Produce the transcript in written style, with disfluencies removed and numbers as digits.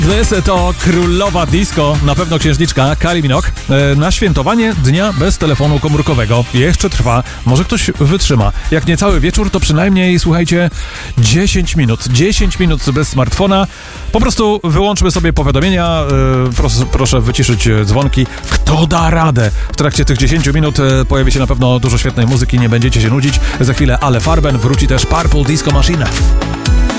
To królowa disco, na pewno księżniczka Kylie Minogue. Na świętowanie dnia bez telefonu komórkowego. Jeszcze trwa, może ktoś wytrzyma. Jak nie cały wieczór, to przynajmniej, słuchajcie, 10 minut. 10 minut bez smartfona. Po prostu wyłączmy sobie powiadomienia, proszę wyciszyć dzwonki. Kto da radę? W trakcie tych 10 minut pojawi się na pewno dużo świetnej muzyki, nie będziecie się nudzić. Za chwilę Ale Farben, wróci też Purple Disco Machine.